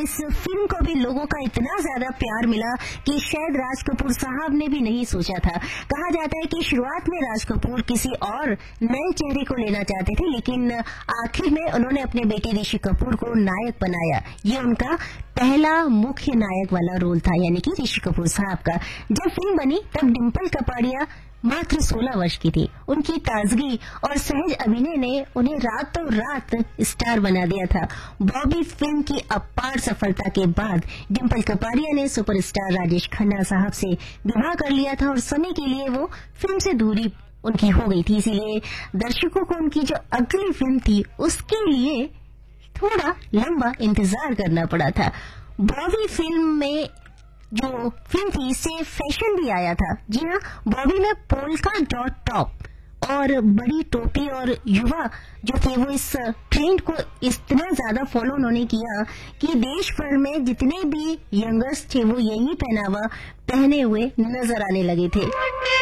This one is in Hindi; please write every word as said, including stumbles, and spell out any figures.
इस फिल्म को भी लोगों का इतना ज्यादा प्यार मिला कि शायद राज कपूर साहब ने भी नहीं सोचा था। कहा जाता है कि शुरुआत में राज कपूर किसी और नए चेहरे को लेना चाहते थे, लेकिन आखिर में उन्होंने अपने बेटे ऋषि कपूर को नायक बनाया। ये उनका पहला मुख्य नायक वाला रोल था, यानी कि ऋषि कपूर साहब का। जब फिल्म बनी तब डिम्पल कपाड़िया मात्र सोलह वर्ष की थी। उनकी ताजगी और सहज अभिनय ने उन्हें रातों रात स्टार बना दिया था। बॉबी फिल्म की अपार सफलता के बाद डिम्पल कपाड़िया ने सुपरस्टार राजेश खन्ना साहब से विवाह कर लिया था और समय के लिए वो फिल्म से दूरी उनकी हो गई थी। इसीलिए दर्शकों को उनकी जो अगली फिल्म थी उसके लिए थोड़ा लंबा इंतजार करना पड़ा था। बॉबी फिल्म में जो फिल्म थी इससे फैशन भी आया था। जी हाँ, बॉबी में पोल्का डॉट टॉप और बड़ी टोपी और युवा जो थे वो इस ट्रेंड को इतना ज्यादा फॉलो उन्होंने किया कि देश भर में जितने भी यंगर्स थे वो यही पहनावा पहने हुए नजर आने लगे थे।